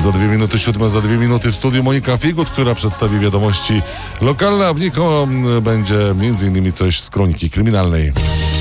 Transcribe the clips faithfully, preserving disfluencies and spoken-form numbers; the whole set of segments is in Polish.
Za dwie minuty siódme, za dwie minuty w studiu Monika Figut, która przedstawi wiadomości lokalne, a w nich będzie między innymi coś z kroniki kryminalnej.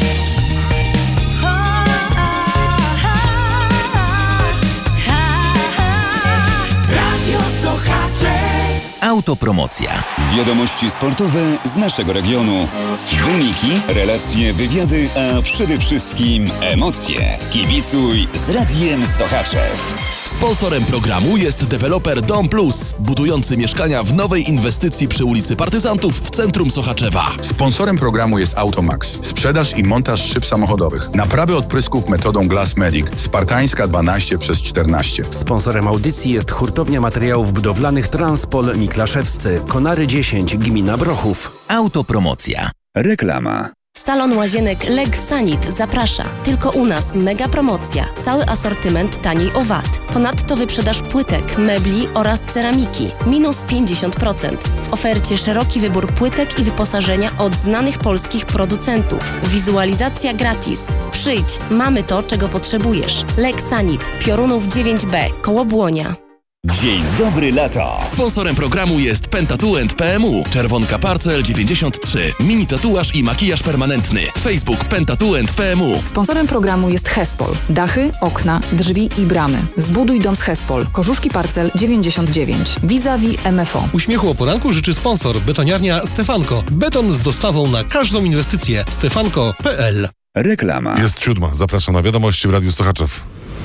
Autopromocja. Wiadomości sportowe z naszego regionu. Wyniki, relacje, wywiady, a przede wszystkim emocje. Kibicuj z Radiem Sochaczew. Sponsorem programu jest deweloper Dom Plus, budujący mieszkania w nowej inwestycji przy ulicy Partyzantów w centrum Sochaczewa. Sponsorem programu jest Automax. Sprzedaż i montaż szyb samochodowych. Naprawy odprysków metodą Glass Medic. Spartańska dwanaście przez czternaście. Sponsorem audycji jest hurtownia materiałów budowlanych Transpol Miklaszewscy. Konary dziesięć, gmina Brochów. Autopromocja. Reklama. Salon Łazienek Legsanit zaprasza. Tylko u nas mega promocja. Cały asortyment taniej o VAT. Ponadto wyprzedaż płytek, mebli oraz ceramiki. Minus pięćdziesiąt procent. W ofercie szeroki wybór płytek i wyposażenia od znanych polskich producentów. Wizualizacja gratis. Przyjdź, mamy to, czego potrzebujesz. Legsanit, Piorunów dziewięć B, koło Błonia. Dzień dobry lato. Sponsorem programu jest Pentatuent P M U, Czerwonka Parcel dziewięćdziesiąt trzy, mini tatuaż i makijaż permanentny. Facebook Pentatuent P M U. Sponsorem programu jest Hespol. Dachy, okna, drzwi i bramy. Zbuduj dom z Hespol. Korzuszki Parcel dziewięćdziesiąt dziewięć. Vis-a-vis M F O. Uśmiechu o poranku życzy sponsor betoniarnia Stefanko. Beton z dostawą na każdą inwestycję. stefanko kropka p l. Reklama. Jest siódma. Zapraszam na wiadomości w Radiu Sochaczew.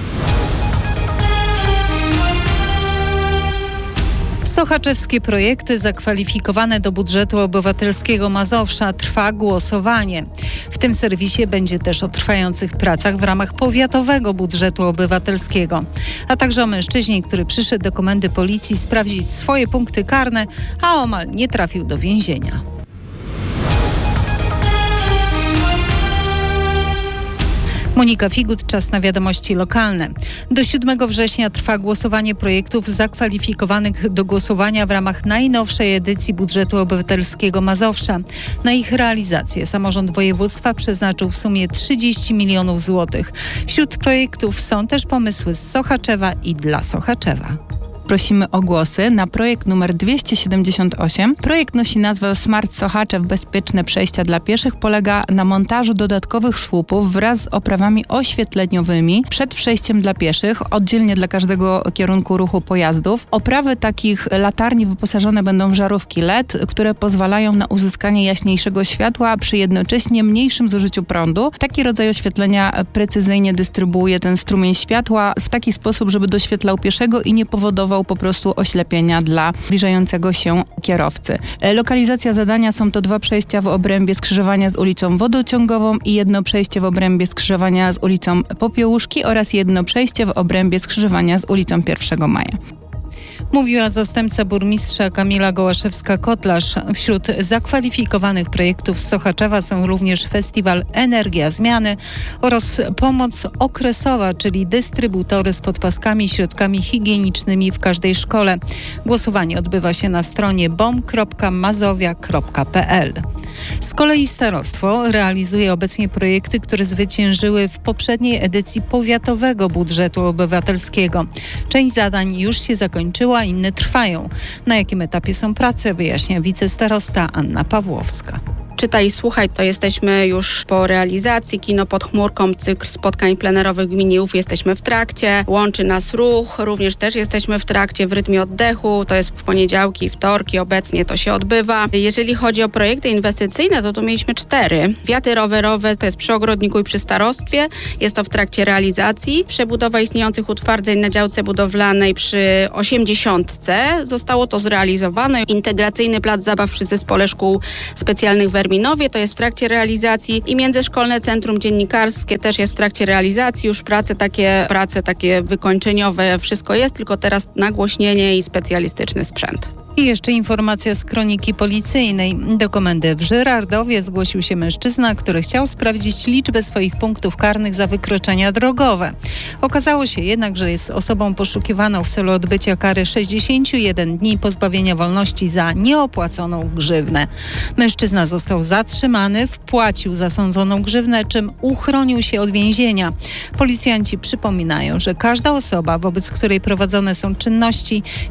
Sochaczewskie projekty zakwalifikowane do budżetu obywatelskiego Mazowsza. Trwa głosowanie. W tym serwisie będzie też o trwających pracach w ramach powiatowego budżetu obywatelskiego, a także o mężczyźnie, który przyszedł do komendy policji sprawdzić swoje punkty karne, a omal nie trafił do więzienia. Monika Figut, czas na wiadomości lokalne. Do siódmego września trwa głosowanie projektów zakwalifikowanych do głosowania w ramach najnowszej edycji budżetu obywatelskiego Mazowsza. Na ich realizację samorząd województwa przeznaczył w sumie trzydzieści milionów złotych. Wśród projektów są też pomysły z Sochaczewa i dla Sochaczewa. Prosimy o głosy na projekt numer dwieście siedemdziesiąt osiem. Projekt nosi nazwę Smart Sochaczew – Bezpieczne przejścia dla pieszych. Polega na montażu dodatkowych słupów wraz z oprawami oświetleniowymi przed przejściem dla pieszych, oddzielnie dla każdego kierunku ruchu pojazdów. Oprawy takich latarni wyposażone będą w żarówki L E D, które pozwalają na uzyskanie jaśniejszego światła przy jednocześnie mniejszym zużyciu prądu. Taki rodzaj oświetlenia precyzyjnie dystrybuuje ten strumień światła w taki sposób, żeby doświetlał pieszego i nie powodował po prostu oślepienia dla zbliżającego się kierowcy. Lokalizacja zadania są to dwa przejścia w obrębie skrzyżowania z ulicą Wodociągową i jedno przejście w obrębie skrzyżowania z ulicą Popiełuszki oraz jedno przejście w obrębie skrzyżowania z ulicą pierwszego maja. Mówiła zastępca burmistrza Kamila Gołaszewska-Kotlarz. Wśród zakwalifikowanych projektów z Sochaczewa są również festiwal Energia Zmiany oraz pomoc okresowa, czyli dystrybutory z podpaskami i środkami higienicznymi w każdej szkole. Głosowanie odbywa się na stronie bom kropka mazowia kropka p l. Z kolei starostwo realizuje obecnie projekty, które zwyciężyły w poprzedniej edycji powiatowego budżetu obywatelskiego. Część zadań już się zakończyła, inne trwają. Na jakim etapie są prace, wyjaśnia wicestarosta Anna Pawłowska. Czytaj i słuchaj, to jesteśmy już po realizacji. Kino pod chmurką, cykl spotkań plenerowych gminów, jesteśmy w trakcie. Łączy nas ruch, również też jesteśmy w trakcie, w rytmie oddechu. To jest w poniedziałki, wtorki, obecnie to się odbywa. Jeżeli chodzi o projekty inwestycyjne, to tu mieliśmy cztery. Wiaty rowerowe, to jest przy ogrodniku i przy starostwie. Jest to w trakcie realizacji. Przebudowa istniejących utwardzeń na działce budowlanej przy osiemdziesiątce. Zostało to zrealizowane. Integracyjny plac zabaw przy zespole szkół specjalnych w Minowie, to jest w trakcie realizacji i Międzyszkolne Centrum Dziennikarskie też jest w trakcie realizacji. Już prace takie, prace takie wykończeniowe, wszystko jest, tylko teraz nagłośnienie i specjalistyczny sprzęt. I jeszcze informacja z kroniki policyjnej. Do komendy w Żyrardowie zgłosił się mężczyzna, który chciał sprawdzić liczbę swoich punktów karnych za wykroczenia drogowe. Okazało się jednak, że jest osobą poszukiwaną w celu odbycia kary sześćdziesiąt jeden dni pozbawienia wolności za nieopłaconą grzywnę. Mężczyzna został zatrzymany, wpłacił zasądzoną grzywnę, czym uchronił się od więzienia. Policjanci przypominają, że każda osoba, wobec której prowadzone są czynności,